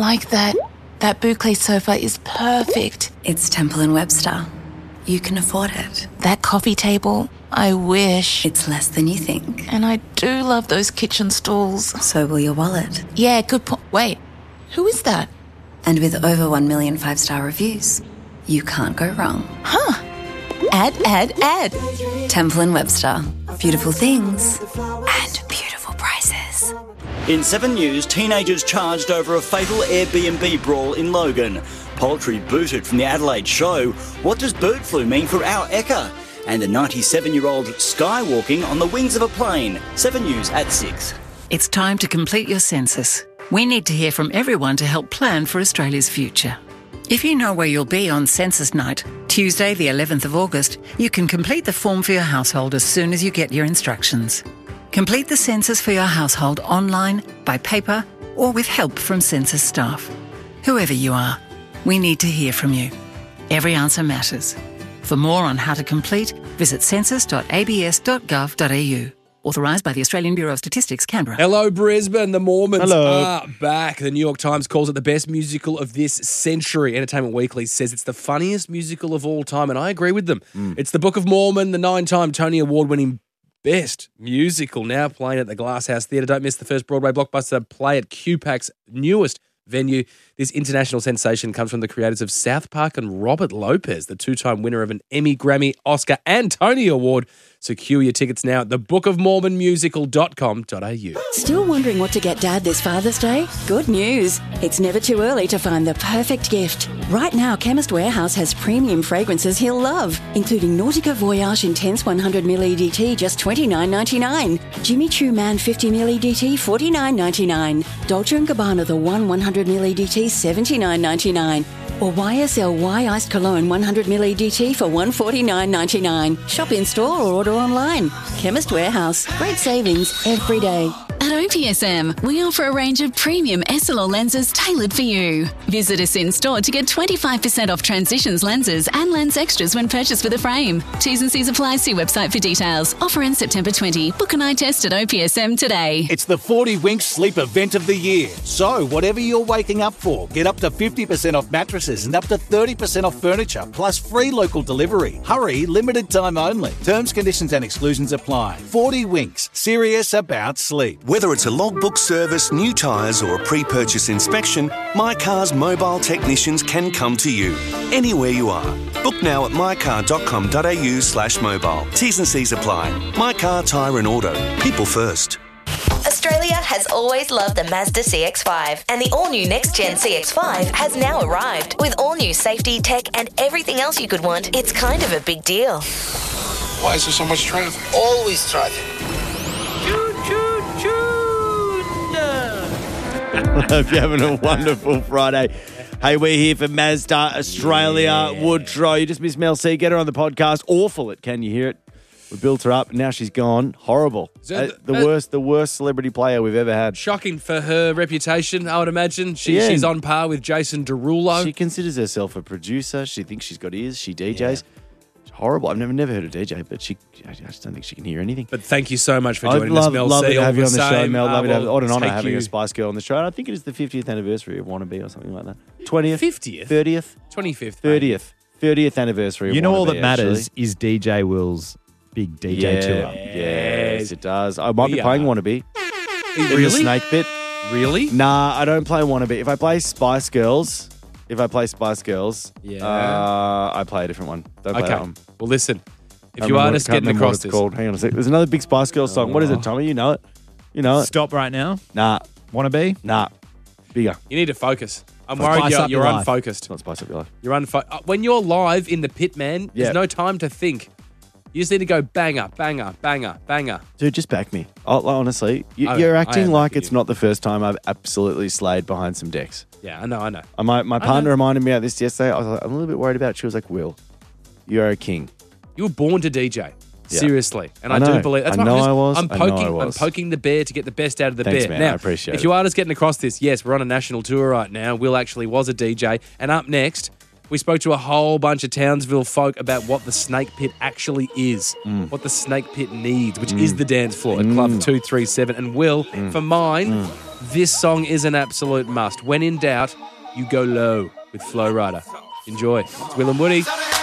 like that. That boucle sofa is perfect. It's Temple & Webster. You can afford it. That coffee table, I wish. It's less than you think. And I do love those kitchen stools. So will your wallet. Yeah, good point. Wait, who is that? And with over 1 million 5-star reviews, you can't go wrong. Huh. Add. Temple & Webster. Beautiful things and beautiful prices. In 7 News, teenagers charged over a fatal Airbnb brawl in Logan. Poultry booted from the Adelaide show. What does bird flu mean for our Ekka? And a 97-year-old skywalking on the wings of a plane. 7 News at 6. It's time to complete your census. We need to hear from everyone to help plan for Australia's future. If you know where you'll be on census night, Tuesday the 11th of August, you can complete the form for your household as soon as you get your instructions. Complete the census for your household online, by paper, or with help from census staff. Whoever you are, we need to hear from you. Every answer matters. For more on how to complete, visit census.abs.gov.au. Authorised by the Australian Bureau of Statistics, Canberra. Hello, Brisbane. The Mormons Hello. are back. The New York Times calls it the best musical of this century. Entertainment Weekly says it's the funniest musical of all time, and I agree with them. It's the Book of Mormon, the 9-time Tony Award-winning best musical, now playing at the Glasshouse Theatre. Don't miss the first Broadway blockbuster play at QPAC's newest venue. This international sensation comes from the creators of South Park and Robert Lopez, the 2-time winner of an Emmy, Grammy, Oscar and Tony Award. Secure your tickets now at thebookofmormonmusical.com.au. Still wondering what to get Dad this Father's Day? Good news. It's never too early to find the perfect gift. Right now, Chemist Warehouse has premium fragrances he'll love, including Nautica Voyage Intense 100ml EDT, just $29.99. Jimmy Choo Man 50ml EDT, $49.99. Dolce & Gabbana The One 100ml EDT, $79.99. Or YSL Iced Cologne 100ml EDT for $149.99. Shop in store or order online. Chemist Warehouse. Great savings every day. At OPSM, we offer a range of premium SLR lenses tailored for you. Visit us in store to get 25% off Transitions lenses and lens extras when purchased with a frame. T's and C's apply. See website for details. Offer ends September 20. Book an eye test at OPSM today. It's the 40 Winks Sleep Event of the Year. So, whatever you're waking up for, get up to 50% off mattresses and up to 30% off furniture, plus free local delivery. Hurry, limited time only. Terms, conditions and exclusions apply. 40 Winks, serious about sleep. Whether it's a logbook service, new tyres or a pre-purchase inspection, My Car's mobile technicians can come to you, anywhere you are. Book now at mycar.com.au/mobile. T's and C's apply. My Car, Tyre and Auto. People first. Australia has always loved the Mazda CX-5, and the all-new next-gen CX-5 has now arrived. With all-new safety, tech and everything else you could want, it's kind of a big deal. Why is there so much traffic? Always traffic. Hope you're having a wonderful Friday. Hey, we're here for Mazda Australia. Woodrow, you just missed Mel C. Get her on the podcast. Awful at Can You Hear It? We built her up, and now she's gone. Horrible. The worst celebrity player we've ever had. Shocking for her reputation, I would imagine. She's on par with Jason Derulo. She considers herself a producer. She thinks she's got ears. She DJs. Yeah. Horrible. I've never heard her DJ, but I just don't think she can hear anything. But thank you so much for joining us, Mel C. Lovely to have you on the show, Mel. Lovely to have what an honour having a Spice Girl on the show. And I think it is the 50th anniversary of Wannabe or something like that. 20th? 50th? 30th? 25th. 30th. 30th anniversary of Wannabe. You know all that matters is DJ Will's big DJ tour. Yes, it does. I might be playing Wannabe. Really? In the Snake Pit. Really? Nah, I don't play Wannabe. If I play Spice Girls, I play a different one. Don't play that one. Well, listen. If you are just getting across this. Called. Hang on a sec. There's another big Spice Girls song. What is it, Tommy? You know it? Stop right now. Nah. Wannabe? Nah. Bigger. You need to focus. I'm worried you're unfocused. Not Spice Up Your Life. You're when you're live in the pit, man, there's no time to think. You just need to go banger, banger, banger, banger. Dude, just back me. Honestly, you're acting like it's not the first time I've absolutely slayed behind some decks. Yeah, I know. My partner reminded me of this yesterday. I was like, I'm a little bit worried about it. She was like, Will, you're a king. You were born to DJ. Seriously. And I do believe that's I'm poking the bear to get the best out of the Thanks, bear. Man, now, I appreciate it. If you are just getting across this, yes, we're on a national tour right now. Will actually was a DJ. And up next, We spoke to a whole bunch of Townsville folk about what the Snake Pit actually is, what the Snake Pit needs, which is the dance floor at Club 237. And Will, for mine, this song is an absolute must. When in doubt, you go low with Flow Rider. Enjoy. It's Will and Woody.